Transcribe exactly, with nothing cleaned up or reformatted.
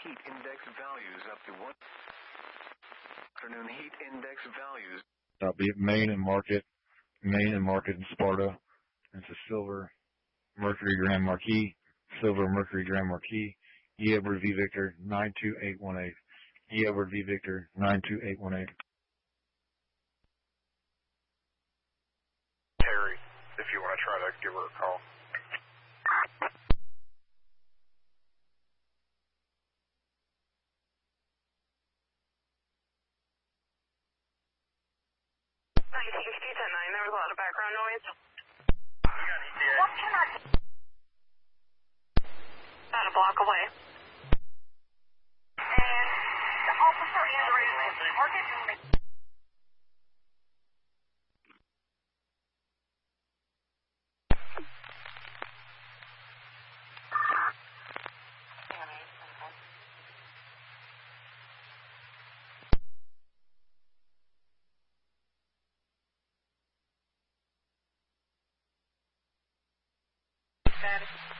heat index values up to one. Afternoon heat index values. That'll be at Main and Market, Main and Market in Sparta. It's a Silver Mercury Grand Marquis, Silver Mercury Grand Marquis, E Edward V Victor nine two eight one eight, E Edward V Victor nine two eight one eight. Terry, if you want to try to give her a call. There was a lot of background noise. We got E T A. What can I do? About a block away. And the officer is ready to target me. Status.